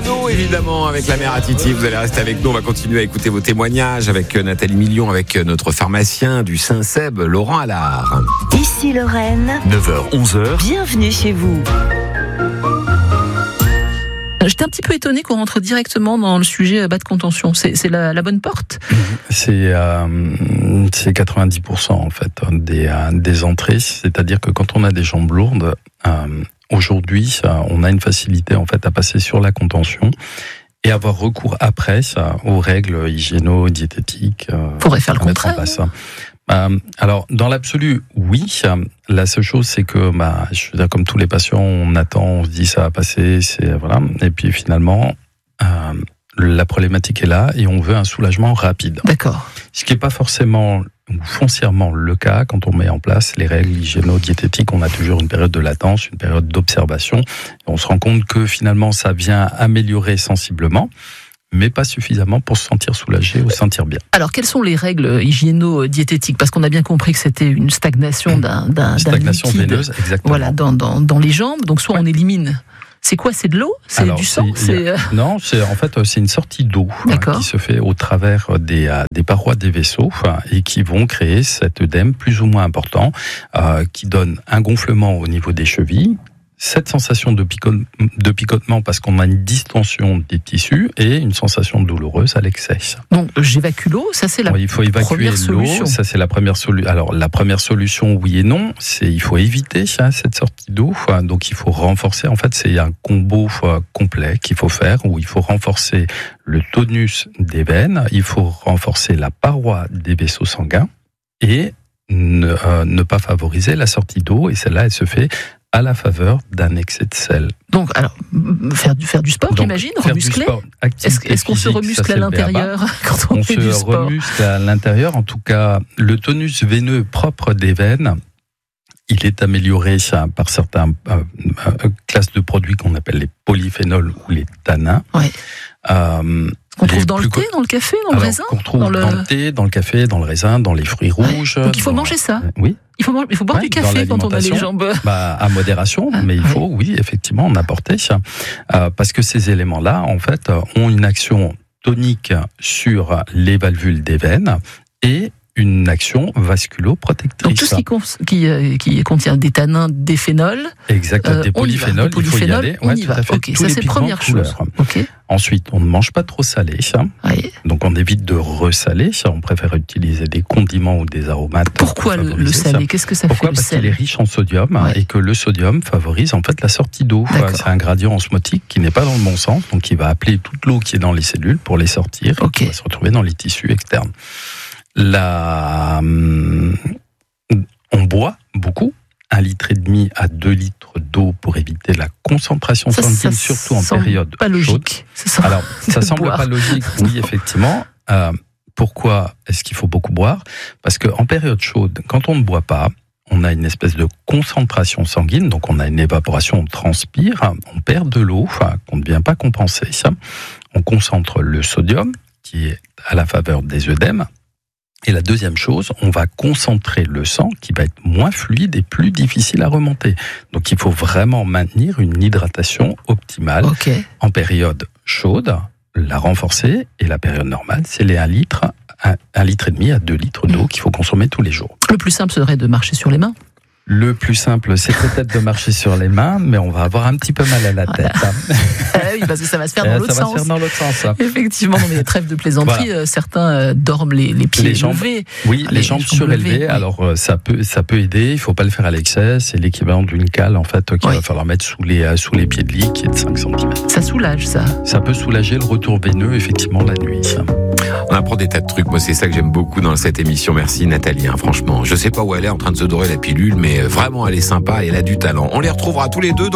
d'eau, évidemment, avec la mère à Titi. Vous allez rester avec nous. On va continuer à écouter vos témoignages avec Nathalie Million, avec notre pharmacien du Saint-Seb, Laurent Allard. Ici Lorraine. 9h, 11h. Bienvenue chez vous. J'étais un petit peu étonné qu'on rentre directement dans le sujet bas de contention. C'est la bonne porte ? C'est 90% en fait des entrées. C'est-à-dire que quand on a des jambes lourdes, aujourd'hui, on a une facilité en fait à passer sur la contention et avoir recours après aux règles hygiéno-diététiques. Faudrait faire le contraire. Alors, dans l'absolu, oui. La seule chose, c'est que, je veux dire, comme tous les patients, on attend, on se dit ça va passer, voilà. Et puis finalement, la problématique est là et on veut un soulagement rapide. D'accord. Ce qui n'est pas forcément ou foncièrement le cas quand on met en place les règles hygiéno-diététiques. On a toujours une période de latence, une période d'observation. Et on se rend compte que finalement, ça vient améliorer sensiblement, mais pas suffisamment pour se sentir soulagé ou se sentir bien. Alors, quelles sont les règles hygiéno-diététiques ? Parce qu'on a bien compris que c'était une stagnation d'un stagnation liquide, veineuse, exactement. Voilà, dans les jambes. Donc, soit on élimine. C'est quoi ? C'est de l'eau ? C'est du sang ? Non, c'est une sortie d'eau qui se fait au travers des parois des vaisseaux et qui vont créer cet œdème plus ou moins important qui donne un gonflement au niveau des chevilles, cette sensation de picotement parce qu'on a une distension des tissus et une sensation douloureuse à l'excès. Donc j'évacue l'eau, ça c'est la première solution. Il faut évacuer l'eau, ça c'est la première solution. Alors la première solution, oui et non, il faut éviter cette sortie d'eau. Donc il faut renforcer. En fait, c'est un combo complet qu'il faut faire où il faut renforcer le tonus des veines, il faut renforcer la paroi des vaisseaux sanguins et ne pas favoriser la sortie d'eau. Et celle-là, elle se fait à la faveur d'un excès de sel. Donc, alors, faire du sport, j'imagine, remuscler. Est-ce qu'on se remuscle à l'intérieur quand on fait du sport ? On se remuscle à l'intérieur. En tout cas, le tonus veineux propre des veines, il est amélioré par certaines classes de produits qu'on appelle les polyphénols ou les tannins. Ouais. Qu'on trouve dans le thé, dans le café, dans le raisin ? Qu'on trouve dans le thé, dans le café, dans le raisin, dans les fruits rouges. Donc il faut manger ça ? Oui. Il faut boire du café quand on a les jambes. À modération, mais il faut, oui, effectivement, en apporter. Parce que ces éléments-là, en fait, ont une action tonique sur les valvules des veines et une action vasculoprotectrice. Donc tout ce qui contient des tannins, des phénols. Exact, des polyphénols, il faut y aller. On y va. Tout à fait. Ok, ça c'est première chose. Okay. Ensuite, on ne mange pas trop salé. Oui. Donc on évite de ressaler. On préfère utiliser des condiments ou des aromates. Pourquoi le salé ? Qu'est-ce que ça fait le sel ? Parce qu'il est riche en sodium et que le sodium favorise en fait la sortie d'eau. C'est un gradient osmotique qui n'est pas dans le bon sens, donc il va appeler toute l'eau qui est dans les cellules pour les sortir et qui va se retrouver dans les tissus externes. On boit beaucoup, 1,5 litre à 2 litres d'eau pour éviter la concentration sanguine, surtout en période pas chaude. Logique. Alors, ça semble pas logique, oui, effectivement. Pourquoi est-ce qu'il faut beaucoup boire ? Parce qu'en période chaude, quand on ne boit pas, on a une espèce de concentration sanguine, donc on a une évaporation, on transpire, on perd de l'eau, qu'on ne vient pas compenser. On concentre le sodium, qui est à la faveur des œdèmes. Et la deuxième chose, on va concentrer le sang qui va être moins fluide et plus difficile à remonter. Donc il faut vraiment maintenir une hydratation optimale en période chaude, la renforcer, et la période normale, c'est les 1,5 litre à 2 litres d'eau qu'il faut consommer tous les jours. Le plus simple serait de marcher sur les mains. Le plus simple, c'est peut-être de marcher sur les mains, mais on va avoir un petit peu mal à la tête. Oui, parce que ça va se faire dans l'autre sens. Ça va se faire dans l'autre sens. Effectivement, dans les trêves de plaisanterie, certains dorment les pieds élevés. Oui, les jambes surélevées. Oui. Alors, ça peut aider. Il ne faut pas le faire à l'excès. C'est l'équivalent d'une cale, en fait, qu'il va falloir mettre sous les pieds de lit, qui est de 5 cm. Ça soulage, ça. Ça peut soulager le retour veineux, effectivement, la nuit. On apprend des tas de trucs. Moi, c'est ça que j'aime beaucoup dans cette émission. Merci, Nathalie. Franchement, je ne sais pas où elle est en train de se dorer la pilule, mais vraiment, elle est sympa et elle a du talent. On les retrouvera tous les deux.